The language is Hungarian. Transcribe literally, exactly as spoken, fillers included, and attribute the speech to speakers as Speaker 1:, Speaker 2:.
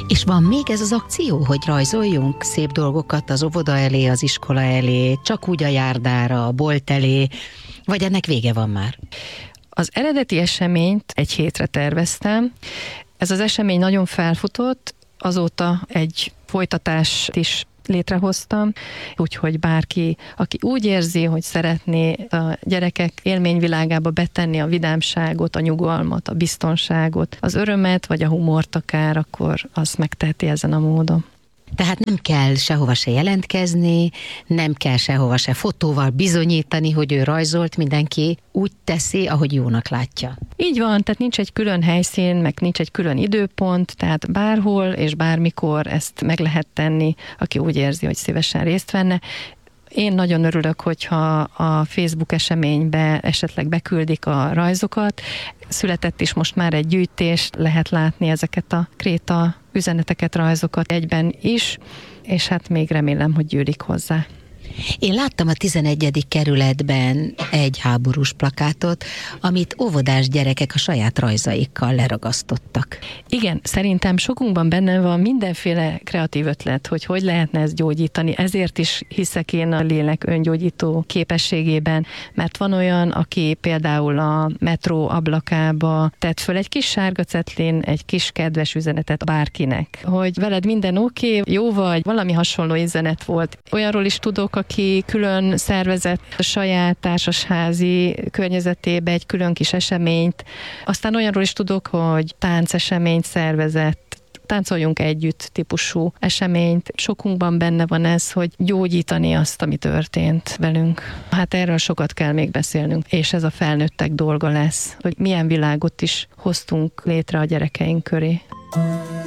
Speaker 1: És van még ez az akció, hogy rajzoljunk szép dolgokat az óvoda elé, az iskola elé, csak úgy a járdára, a bolt elé, vagy ennek vége van már?
Speaker 2: Az eredeti eseményt egy hétre terveztem. Ez az esemény nagyon felfutott, azóta egy folytatást is létrehoztam, úgyhogy bárki, aki úgy érzi, hogy szeretné a gyerekek élményvilágába betenni a vidámságot, a nyugalmat, a biztonságot, az örömet, vagy a humort akár, akkor azt megteheti ezen a módon.
Speaker 1: Tehát nem kell sehova se jelentkezni, nem kell sehova se fotóval bizonyítani, hogy ő rajzolt, mindenki úgy teszi, ahogy jónak látja.
Speaker 2: Így van, tehát nincs egy külön helyszín, meg nincs egy külön időpont, tehát bárhol és bármikor ezt meg lehet tenni, aki úgy érzi, hogy szívesen részt venne. Én nagyon örülök, hogyha a Facebook eseménybe esetleg beküldik a rajzokat. Született is most már egy gyűjtés, lehet látni ezeket a kréta üzeneteket, rajzokat egyben is, és hát még remélem, hogy gyűlik hozzá.
Speaker 1: Én láttam a tizenegyedik kerületben egy háborús plakátot, amit óvodás gyerekek a saját rajzaikkal leragasztottak.
Speaker 2: Igen, szerintem sokunkban benne van mindenféle kreatív ötlet, hogy hogy lehetne ezt gyógyítani. Ezért is hiszek én a lélek öngyógyító képességében, mert van olyan, aki például a metró ablakába tett föl egy kis sárga cetlin, egy kis kedves üzenetet bárkinek, hogy veled minden oké, okay, jó vagy, valami hasonló üzenet volt. Olyanról is tudok, aki külön szervezett a saját társasházi környezetébe egy külön kis eseményt. Aztán olyanról is tudok, hogy tánceseményt szervezett, táncoljunk együtt típusú eseményt. Sokunkban benne van ez, hogy gyógyítani azt, ami történt velünk. Hát erről sokat kell még beszélnünk, és ez a felnőttek dolga lesz, hogy milyen világot is hoztunk létre a gyerekeink köré.